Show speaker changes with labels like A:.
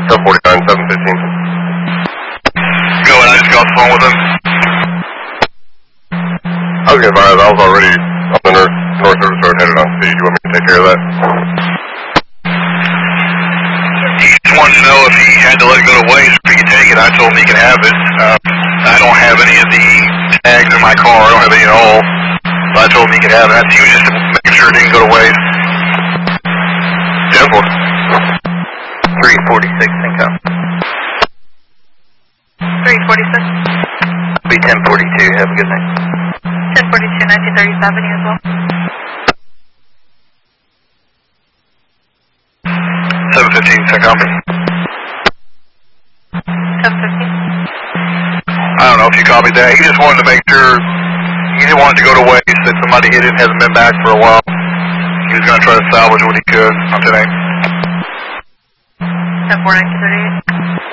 A: 749, 715.
B: Go, and I just got off the phone with him.
A: I was going to advise, I was already on the North Service Road headed on C. You want me to take care of that?
B: He just wanted to know if he had to let it go to waste, if he could take it. I told him he could have it. I don't have any of the tags in my car. I don't have any at all. So I told him he could have it. He was just making sure it didn't go to waste.
A: 10-4.
C: 346 income.
D: 346.
C: Be 1042. Have a good night.
D: 1042, 1937, you as well.
B: 715, same company.
D: 715.
B: I don't know if you copied that. He just wanted to make sure he didn't want it to go to waste, that somebody hit it and hasn't been back for a while. He was going to try to salvage what he could on today.
D: 1049, 238.